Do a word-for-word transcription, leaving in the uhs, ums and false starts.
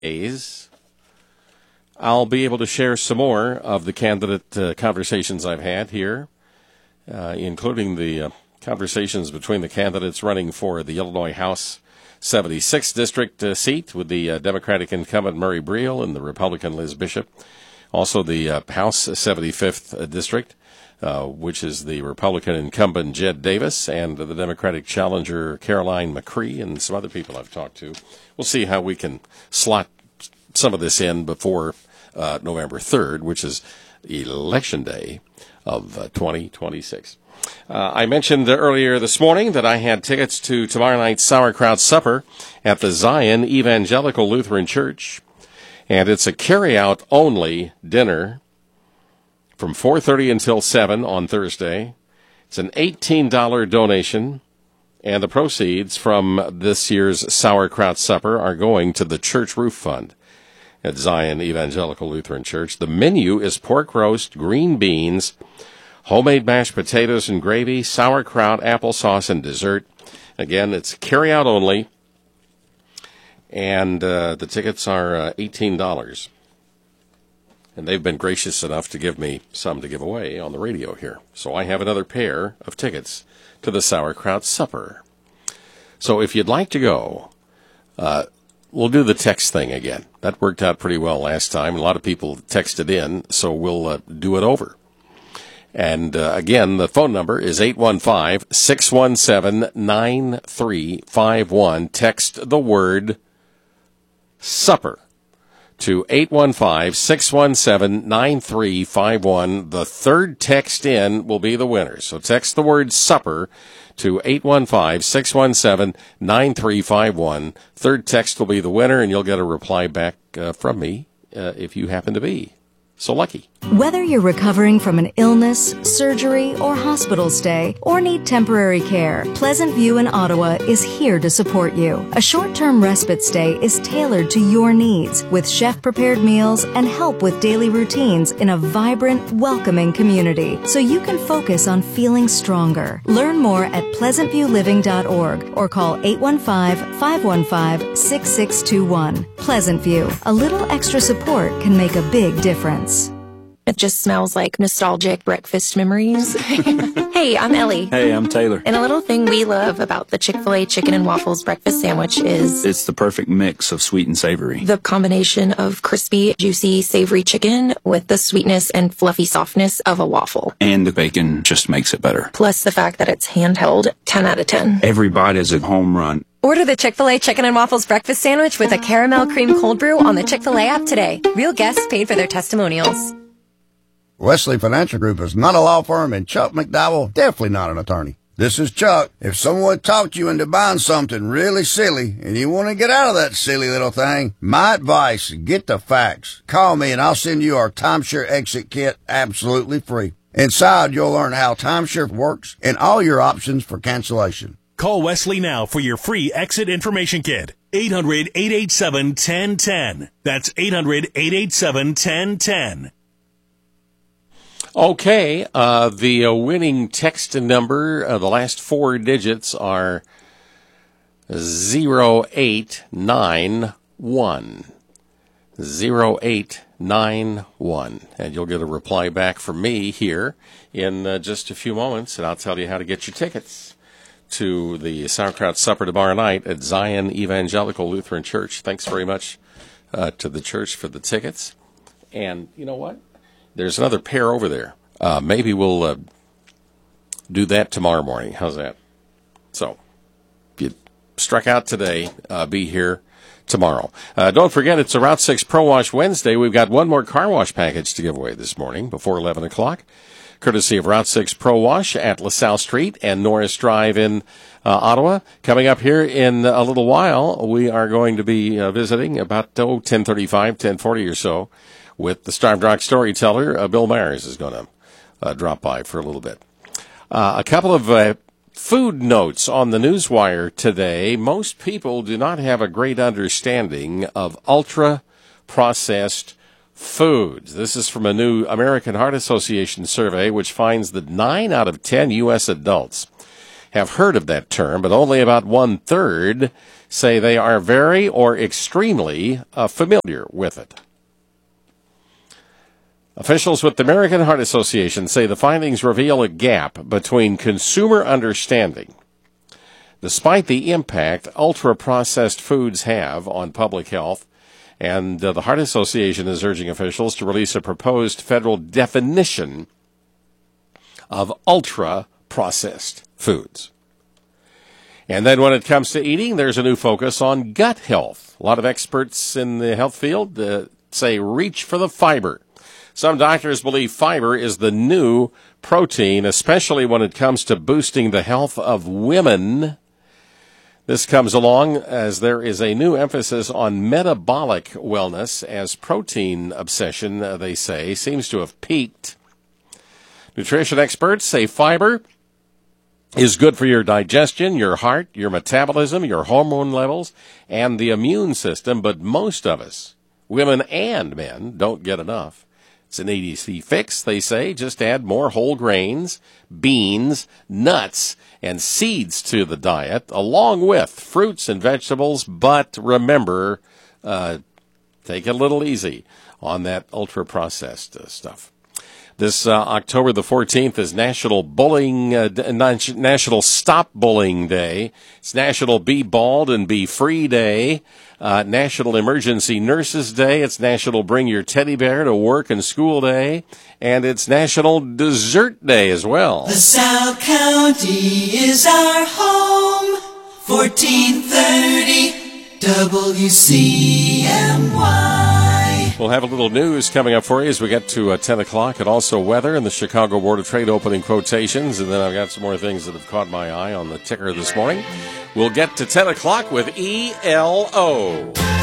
days, I'll be able to share some more of the candidate uh, conversations I've had here, uh, including the uh, conversations between the candidates running for the Illinois House seventy-sixth District uh, seat with the uh, Democratic incumbent Murray Briel and the Republican Liz Bishop. Also the uh, House seventy-fifth District, uh, which is the Republican incumbent Jed Davis and the Democratic challenger Caroline McCree and some other people I've talked to. We'll see how we can slot some of this in before uh, November third, which is Election Day of uh, twenty twenty-six. Uh, I mentioned earlier this morning that I had tickets to tomorrow night's Sauerkraut Supper at the Zion Evangelical Lutheran Church, and it's a carry-out-only dinner from four thirty until seven on Thursday. It's an eighteen dollars donation, and the proceeds from this year's Sauerkraut Supper are going to the Church Roof Fund at Zion Evangelical Lutheran Church. The menu is pork roast, green beans, homemade mashed potatoes and gravy, sauerkraut, applesauce, and dessert. Again, it's carry-out only, and uh, the tickets are uh, eighteen dollars. And they've been gracious enough to give me some to give away on the radio here. So I have another pair of tickets to the Sauerkraut Supper. So if you'd like to go, uh, we'll do the text thing again. That worked out pretty well last time. A lot of people texted in, so we'll uh, do it over. And uh, again, the phone number is eight one five, six one seven, nine three five one. Text the word supper to eight one five, six one seven, nine three five one. The third text in will be the winner. So text the word supper to eight one five, six one seven, nine three five one. Third text will be the winner, and you'll get a reply back uh, from me uh, if you happen to be so lucky. Whether you're recovering from an illness, surgery, or hospital stay, or need temporary care, Pleasant View in Ottawa is here to support you. A short-term respite stay is tailored to your needs with chef-prepared meals and help with daily routines in a vibrant, welcoming community so you can focus on feeling stronger. Learn more at pleasant view living dot org or call eight one five, five one five, six six two one. Pleasant View. A little extra support can make a big difference. It just smells like nostalgic breakfast memories. Hey, I'm Ellie. Hey, I'm Taylor. And a little thing we love about the Chick-fil-A Chicken and Waffles breakfast sandwich is it's the perfect mix of sweet and savory. The combination of crispy, juicy, savory chicken with the sweetness and fluffy softness of a waffle. And the bacon just makes it better. Plus the fact that it's handheld, ten out of ten. Every bite is a home run. Order the Chick-fil-A Chicken and Waffles breakfast sandwich with a caramel cream cold brew on the Chick-fil-A app today. Real guests paid for their testimonials. Wesley Financial Group is not a law firm, and Chuck McDowell definitely not an attorney. This is Chuck. If someone talked you into buying something really silly and you want to get out of that silly little thing, my advice, get the facts. Call me and I'll send you our timeshare exit kit absolutely free. Inside, you'll learn how timeshare works and all your options for cancellation. Call Wesley now for your free exit information kit. eight hundred, eight eight seven, one zero one zero. That's eight hundred, eight eight seven, one zero one zero. Okay, uh, the uh, winning text number, uh, the last four digits are zero eight nine one. zero eight nine one. And you'll get a reply back from me here in uh, just a few moments, and I'll tell you how to get your tickets to the Sauerkraut Supper tomorrow night at Zion Evangelical Lutheran Church. Thanks very much uh, to the church for the tickets. And you know what? There's another pair over there. Uh, maybe we'll uh, do that tomorrow morning. How's that? So, if you struck out today, uh, be here tomorrow. Uh, don't forget, it's a Route six Pro Wash Wednesday. We've got one more car wash package to give away this morning before eleven o'clock, courtesy of Route six Pro Wash at LaSalle Street and Norris Drive in uh, Ottawa. Coming up here in a little while, we are going to be uh, visiting about oh, ten thirty-five, ten forty or so with the Starved Rock storyteller. Uh, Bill Myers is going to uh, drop by for a little bit. Uh, a couple of uh, food notes on the Newswire today. Most people do not have a great understanding of ultra-processed foods. This is from a new American Heart Association survey, which finds that nine out of ten U S adults have heard of that term, but only about one-third say they are very or extremely uh, familiar with it. Officials with the American Heart Association say the findings reveal a gap between consumer understanding, despite the impact ultra-processed foods have on public health, and uh, the Heart Association is urging officials to release a proposed federal definition of ultra-processed foods. And then when it comes to eating, there's a new focus on gut health. A lot of experts in the health field uh, say reach for the fiber. Some doctors believe fiber is the new protein, especially when it comes to boosting the health of women. This comes along as there is a new emphasis on metabolic wellness, as protein obsession, uh, they say, seems to have peaked. Nutrition experts say fiber is good for your digestion, your heart, your metabolism, your hormone levels, and the immune system, but most of us, women and men, don't get enough. It's an easy fix, they say. Just add more whole grains, beans, nuts, and seeds to the diet, along with fruits and vegetables. But remember, uh, take it a little easy on that ultra-processed uh, stuff. This uh, October the fourteenth is National Bullying, uh, National Stop Bullying Day. It's National Be Bald and Be Free Day. Uh, National Emergency Nurses Day. It's National Bring Your Teddy Bear to Work and School Day. And it's National Dessert Day as well. The South County is our home. fourteen thirty W C M Y. We'll have a little news coming up for you as we get to uh, ten o'clock, and also weather and the Chicago Board of Trade opening quotations. And then I've got some more things that have caught my eye on the ticker this morning. We'll get to ten o'clock with E L O.